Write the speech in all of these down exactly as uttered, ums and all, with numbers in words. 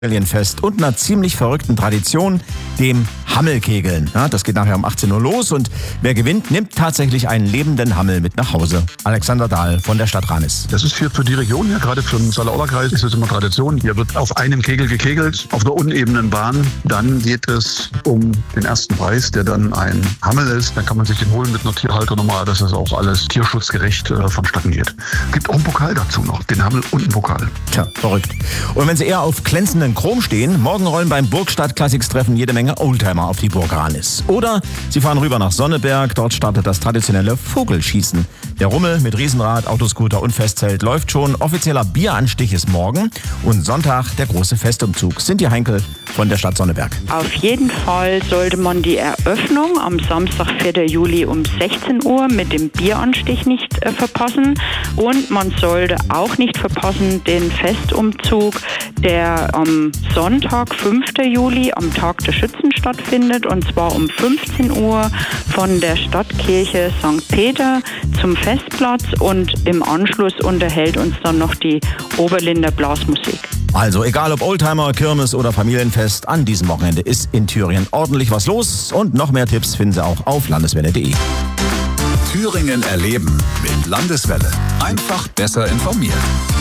Familienfest und einer ziemlich verrückten Tradition, dem Hammelkegeln. Ja, das geht nachher um achtzehn Uhr los und wer gewinnt, nimmt tatsächlich einen lebenden Hammel mit nach Hause. Alexander Dahl von der Stadt Ranis. Das ist hier für die Region, ja, gerade für den Saale-Orla-Kreis ist es immer Tradition. Hier wird auf einem Kegel gekegelt, auf einer unebenen Bahn. Dann geht es um den ersten Preis, der dann ein Hammel ist. Dann kann man sich den holen mit einer Tierhalternummer, dass das auch alles tierschutzgerecht äh, vonstatten geht. Es gibt auch einen Pokal dazu noch, den Hammel und einen Pokal. Tja, verrückt. Und wenn Sie eher auf glänzenden Chrom stehen, morgen rollen beim Burgstadt Classics-Treffen jede Menge Oldtimer auf die Burg Ranis. Oder Sie fahren rüber nach Sonneberg, dort startet das traditionelle Vogelschießen. Der Rummel mit Riesenrad, Autoscooter und Festzelt läuft schon. Offizieller Bieranstich ist morgen und Sonntag der große Festumzug. Cynthia Heinkel von der Stadt Sonneberg. Auf jeden Fall sollte man die Eröffnung am Samstag, vierten Juli um sechzehn Uhr mit dem Bieranstich nicht äh, verpassen. Und man sollte auch nicht verpassen den Festumzug, der am Sonntag, fünften Juli, am Tag der Schützen stattfindet. Und zwar um fünfzehn Uhr von der Stadtkirche Sankt Peter zum Festplatz. Und im Anschluss unterhält uns dann noch die Oberlinder Blasmusik. Also egal ob Oldtimer, Kirmes oder Familienfest, an diesem Wochenende ist in Thüringen ordentlich was los. Und noch mehr Tipps finden Sie auch auf landeswelle punkt de. Thüringen erleben mit Landeswelle. Einfach besser informiert.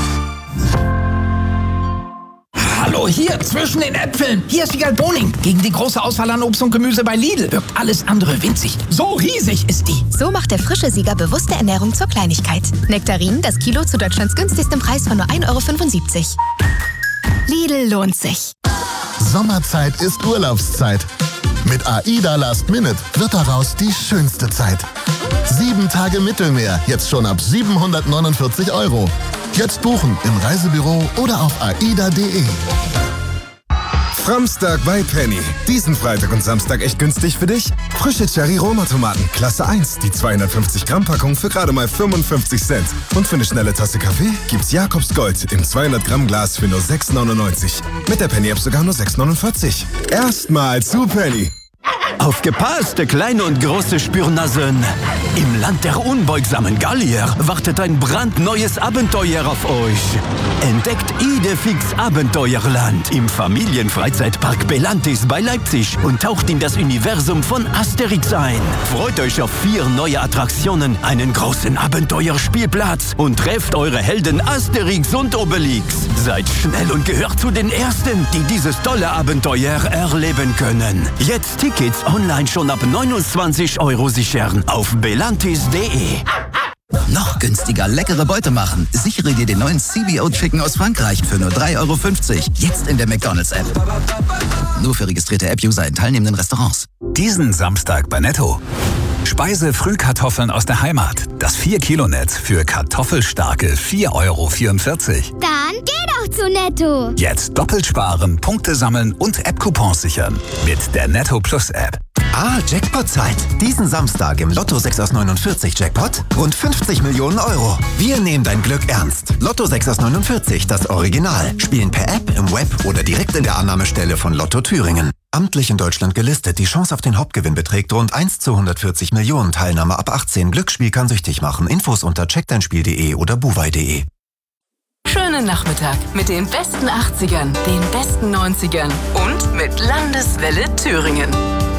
Hallo, hier, zwischen den Äpfeln. Hier ist Wiegald Boning. Gegen die große Auswahl an Obst und Gemüse bei Lidl wirkt alles andere winzig. So riesig ist die. So macht der frische Sieger bewusste Ernährung zur Kleinigkeit. Nektarinen, das Kilo zu Deutschlands günstigstem Preis von nur ein Euro fünfundsiebzig. Lidl lohnt sich. Sommerzeit ist Urlaubszeit. Mit AIDA Last Minute wird daraus die schönste Zeit. Sieben Tage Mittelmeer, jetzt schon ab siebenhundertneunundvierzig Euro. Jetzt buchen im Reisebüro oder auf aida punkt de. Framstag bei Penny. Diesen Freitag und Samstag echt günstig für dich? Frische Cherry-Roma-Tomaten, Klasse eins, die zweihundertfünfzig Gramm Packung für gerade mal fünfundfünfzig Cent. Und für eine schnelle Tasse Kaffee gibt's Jakobs Gold im zweihundert Gramm Glas für nur sechs neunundneunzig. Mit der Penny-App sogar nur sechs neunundvierzig. Erstmal zu Penny. Aufgepasst, kleine und große Spürnasen. Im Land der unbeugsamen Gallier wartet ein brandneues Abenteuer auf euch. Entdeckt Idefix Abenteuerland im Familienfreizeitpark Belantis bei Leipzig und taucht in das Universum von Asterix ein. Freut euch auf vier neue Attraktionen, einen großen Abenteuerspielplatz und trefft eure Helden Asterix und Obelix. Seid schnell und gehört zu den Ersten, die dieses tolle Abenteuer erleben können. Jetzt Tickets online schon ab neunundzwanzig Euro sichern auf belantis punkt de. Noch günstiger leckere Beute machen. Sichere dir den neuen C B O Chicken aus Frankreich für nur drei Euro fünfzig. Jetzt in der McDonald's-App. Nur für registrierte App-User in teilnehmenden Restaurants. Diesen Samstag bei Netto. Speise-Frühkartoffeln aus der Heimat. Das vier Kilo Netz für kartoffelstarke vier Euro vierundvierzig. Dann geh doch zu Netto. Jetzt doppelt sparen, Punkte sammeln und App-Coupons sichern. Mit der Netto Plus App. Ah, Jackpot-Zeit. Diesen Samstag im Lotto sechs aus neunundvierzig Jackpot rund fünfzig Millionen Euro. Wir nehmen dein Glück ernst. Lotto sechs aus neunundvierzig, das Original. Spielen per App, im Web oder direkt in der Annahmestelle von Lotto Thüringen. Amtlich in Deutschland gelistet. Die Chance auf den Hauptgewinn beträgt rund eins zu hundertvierzig Millionen. Teilnahme ab achtzehn. Glücksspiel kann süchtig machen. Infos unter check dein spiel punkt de oder buwei punkt de. Schönen Nachmittag mit den besten achtzigern, den besten neunzigern und mit Landeswelle Thüringen.